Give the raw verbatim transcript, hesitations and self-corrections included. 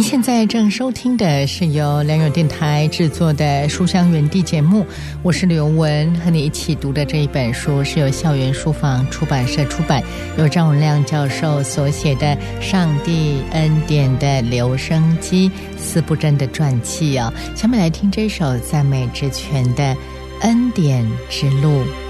现在正收听的是由良友电台制作的书香园地节目，我是刘文，和你一起读的这一本书是由校园书房出版社出版，由张文亮教授所写的《上帝恩典的留声机》，司布真的传记哦。下面来听这首赞美之泉的《恩典之路》。